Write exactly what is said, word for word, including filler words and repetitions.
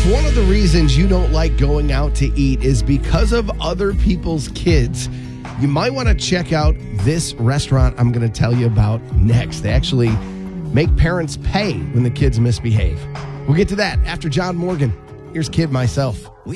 If one of the reasons you don't like going out to eat is because of other people's kids, you might want to check out this restaurant I'm going to tell you about next. They actually make parents pay when the kids misbehave. We'll get to that after John Morgan. Here's Kid Myself.